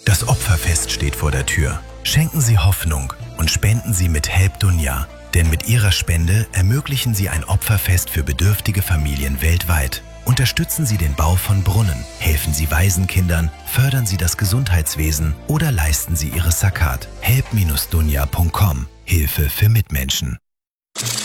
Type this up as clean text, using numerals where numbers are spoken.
Das Opferfest steht vor der Tür. Schenken Sie Hoffnung und spenden Sie mit Help Dunya. Denn mit Ihrer Spende ermöglichen Sie ein Opferfest für bedürftige Familien weltweit. Unterstützen Sie den Bau von Brunnen, helfen Sie Waisenkindern, fördern Sie das Gesundheitswesen oder leisten Sie Ihre Zakat. help-dunya.com. Hilfe für Mitmenschen.